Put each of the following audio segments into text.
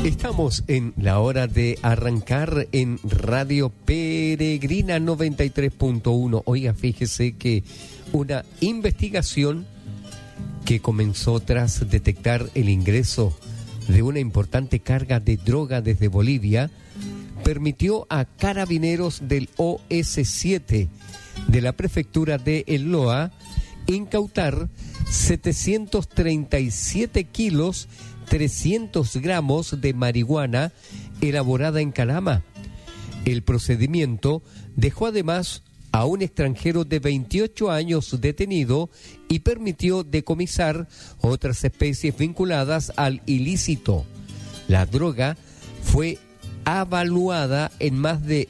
Estamos en la hora de arrancar en Radio Peregrina 93.1. Oiga, fíjese que una investigación que comenzó tras detectar el ingreso de una importante carga de droga desde Bolivia permitió a carabineros del OS7 de la prefectura de El Loa incautar 737 kilos 300 gramos de marihuana elaborada en Calama. El procedimiento dejó además a un extranjero de 28 años detenido y permitió decomisar otras especies vinculadas al ilícito. La droga fue avaluada en más de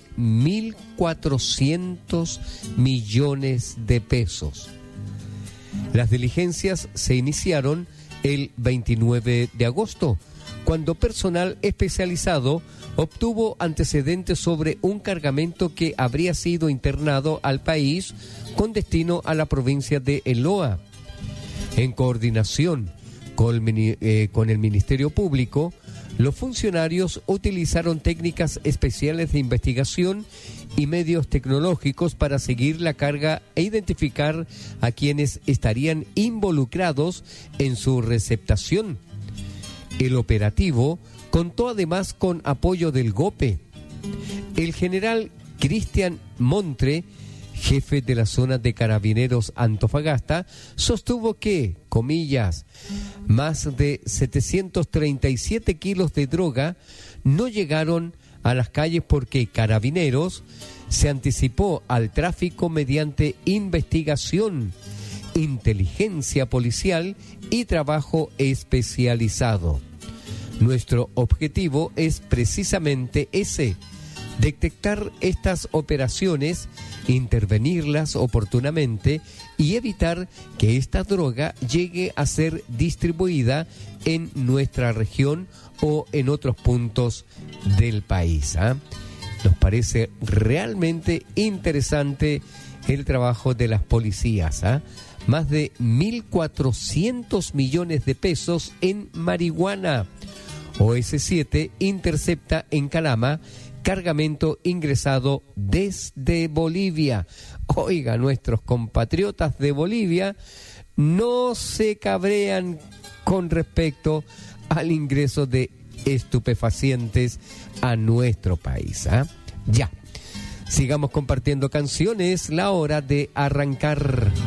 1.400 millones de pesos. Las diligencias se iniciaron el 29 de agosto, cuando personal especializado obtuvo antecedentes sobre un cargamento que habría sido internado al país con destino a la provincia de El Loa. En coordinación con el Ministerio Público, los funcionarios utilizaron técnicas especiales de investigación y medios tecnológicos para seguir la carga e identificar a quienes estarían involucrados en su receptación. El operativo contó además con apoyo del GOPE. El general Cristian Montre, jefe de la zona de Carabineros Antofagasta, sostuvo que, comillas, más de 737 kilos de droga no llegaron a las calles porque Carabineros se anticipó al tráfico mediante investigación, inteligencia policial y trabajo especializado. Nuestro objetivo es precisamente ese: detectar estas operaciones, intervenirlas oportunamente y evitar que esta droga llegue a ser distribuida en nuestra región o en otros puntos del país. Nos parece realmente interesante el trabajo de las policías. Más de 1.400 millones de pesos en marihuana. OS7 intercepta en Calama cargamento ingresado desde Bolivia. Oiga, nuestros compatriotas de Bolivia no se cabrean con respecto al ingreso de estupefacientes a nuestro país. Ya, sigamos compartiendo canciones, la hora de arrancar.